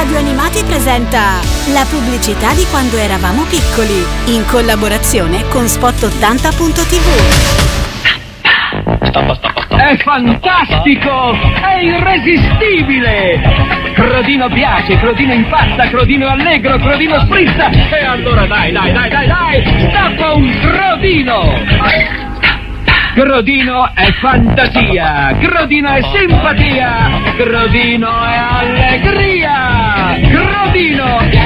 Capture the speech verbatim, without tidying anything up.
Radio Animati presenta la pubblicità di quando eravamo piccoli, in collaborazione con Spot ottanta punto tivù. È fantastico! È irresistibile! Crodino piace, Crodino impazza, Crodino è allegro, Crodino sprizza! E allora dai, dai, dai, dai, dai! Stappa un Crodino! Crodino è fantasia, Crodino è simpatia, Crodino è allegria, Crodino